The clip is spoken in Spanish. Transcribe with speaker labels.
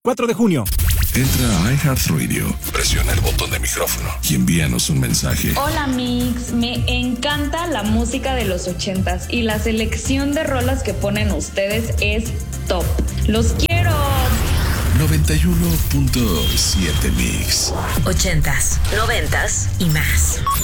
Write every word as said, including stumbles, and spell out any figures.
Speaker 1: cuatro de junio.
Speaker 2: Entra a iHeartRadio, presiona el botón de micrófono y envíanos un mensaje.
Speaker 3: Hola Mix, me encanta la música de los ochentas y la selección de rolas que ponen ustedes es top. ¡Los quiero!
Speaker 2: noventa y uno punto siete Mix.
Speaker 4: Ochentas, noventas y más.